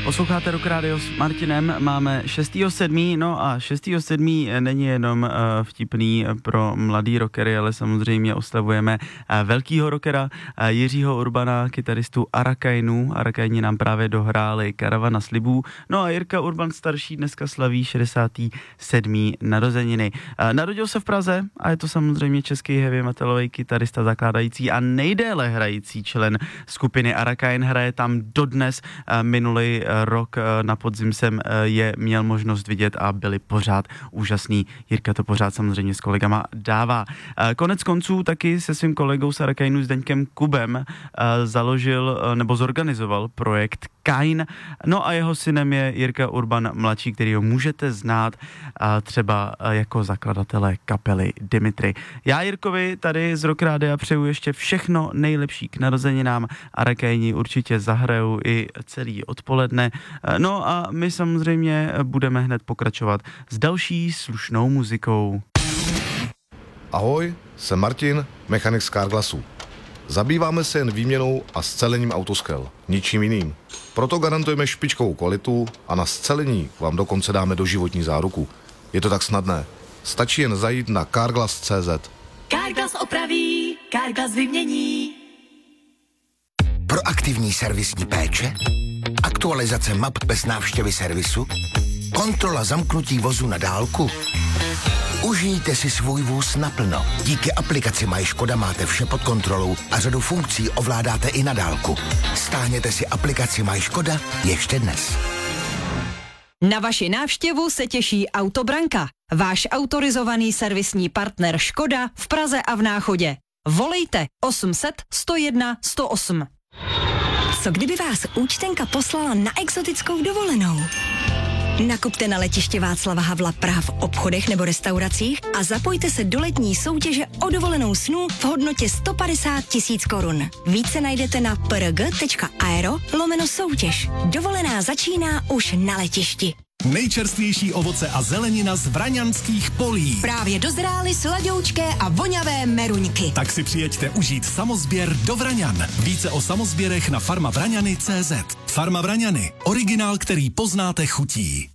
Posloucháte Rock Radio s Martinem, máme 6.7. No a 6.7. není jenom vtipný pro mladý rockery, ale samozřejmě oslavujeme velkýho rockera Jiřího Urbana, kytaristu Arakainu. Arakaini nám právě dohráli Karavana slibů. No a Jirka Urban starší dneska slaví 67. narozeniny. Narodil se v Praze a je to samozřejmě český heavy metalový kytarista, zakládající a nejdéle hrající člen skupiny Arakain. Hraje tam dodnes. Minulý rok na podzim jsem je měl možnost vidět a byli pořád úžasný. Jirka to pořád samozřejmě s kolegama dává. Konec konců taky se svým kolegou z Arakainu s Deňkem Kubem založil nebo zorganizoval projekt Kain. No a jeho synem je Jirka Urban mladší, kterýho můžete znát třeba jako zakladatele kapely Dimitri. Já Jirkovi tady z Rock Rádia přeju ještě všechno nejlepší k narozeninám. Arakaini určitě zahrajou i celý odpoledne. No a my samozřejmě budeme hned pokračovat s další slušnou muzikou. Ahoj, jsem Martin, mechanik z Carglassu. Zabýváme se jen výměnou a scelením autoskel, ničím jiným. Proto garantujeme špičkovou kvalitu a na scelení vám dokonce dáme doživotní záruku. Je to tak snadné. Stačí jen zajít na carglass.cz. Carglass opraví, Carglass vymění. Proaktivní servisní péče, aktualizace map bez návštěvy servisu, kontrola zamknutí vozu na dálku. Užijte si svůj vůz naplno. Díky aplikaci Maj Škoda máte vše pod kontrolou a řadu funkcí ovládáte i na dálku. Stáhněte si aplikaci Maj Škoda ještě dnes. Na vaši návštěvu se těší Autobranka, váš autorizovaný servisní partner Škoda v Praze a v Náchodě. Volejte 800 101 108. Co kdyby vás účtenka poslala na exotickou dovolenou? Nakupte na letiště Václava Havla Praha v obchodech nebo restauracích a zapojte se do letní soutěže o dovolenou snů v hodnotě 150 000 korun. Více najdete na prg.aero/soutěž. Dovolená začíná už na letišti. Nejčerstvější ovoce a zelenina z vraňanských polí. Právě dozrály sladoučké a voňavé meruňky. Tak si přijeďte užít samozběr do Vraňan. Více o samozběrech na farmavraňany.cz. Farma Vraňany. Originál, který poznáte chutí.